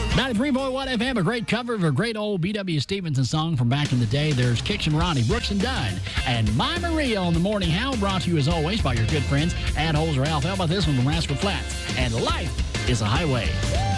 93.1 FM, a great cover of a great old B.W. Stevenson song from back in the day. There's Kix and Ronnie, Brooks and Dunn, and My Maria on the Morning Howl, brought to you as always by your good friends at Holzer Alfalfa. This one from Rascal Flats, and Life is a Highway.